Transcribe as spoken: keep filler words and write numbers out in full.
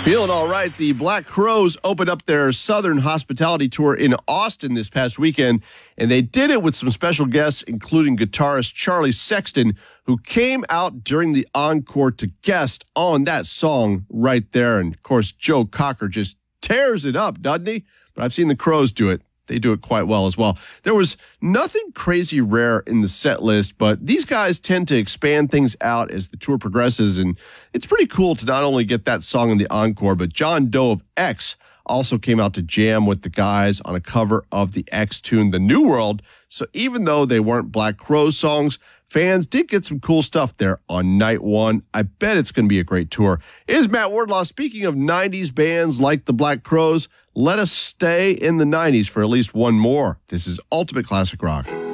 Feeling all right. The Black Crowes opened up their Southern Hospitality Tour in Austin this past weekend, and they did it with some special guests, including guitarist Charlie Sexton, who came out during the encore to guest on that song right there. And, of course, Joe Cocker just tears it up, doesn't he? But I've seen the Crowes do it. They do it quite well as well. There was nothing crazy rare in the set list, but these guys tend to expand things out as the tour progresses, and it's pretty cool to not only get that song in the encore, but John Doe of X also came out to jam with the guys on a cover of the X tune, The New World. So even though they weren't Black Crowes songs, fans did get some cool stuff there on night one. I bet it's going to be a great tour. It is Matt Wardlaw. Speaking of nineties bands like the Black Crowes, let us stay in the nineties for at least one more. This is Ultimate Classic Rock.